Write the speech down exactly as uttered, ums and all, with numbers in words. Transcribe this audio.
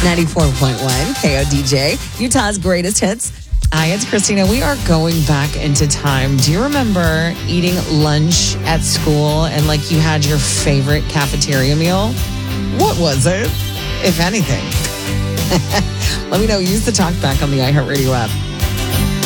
ninety-four point one K O D J, Utah's greatest hits. Hi, it's Christina. We are going back into time. Do you remember eating lunch at school and like you had your favorite cafeteria meal? What was it, if anything? Let me know. Use the talkback on the iHeartRadio app.